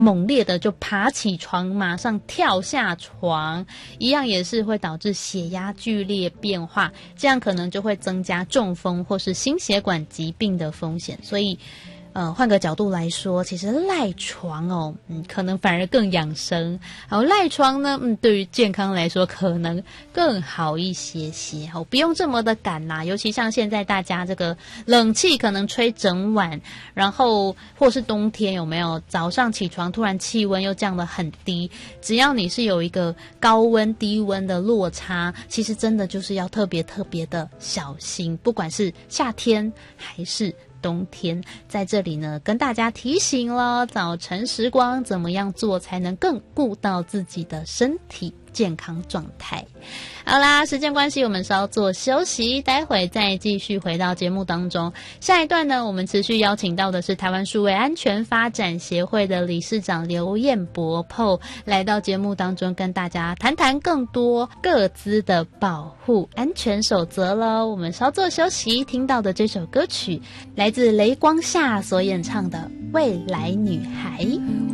猛烈的就爬起床马上跳下床，一样也是会导致血压剧烈变化，这样可能就会增加中风或是心血管疾病的风险。所以换个角度来说，其实赖床可能反而更养生。好，赖床呢，对于健康来说可能更好一些些。好，不用这么的赶啦，尤其像现在大家这个冷气可能吹整晚，然后或是冬天有没有早上起床突然气温又降得很低，只要你是有一个高温低温的落差，其实真的就是要特别特别的小心，不管是夏天还是冬天。在这里呢跟大家提醒了，早晨时光怎么样做才能更顾到自己的身体健康状态。好啦，时间关系我们稍作休息，待会再继续回到节目当中。下一段呢，我们持续邀请到的是台湾数位安全发展协会的理事长刘彦博 PO 来到节目当中，跟大家谈谈更多个资的保护安全守则咯。我们稍作休息，听到的这首歌曲来自雷光夏所演唱的《未来女孩》。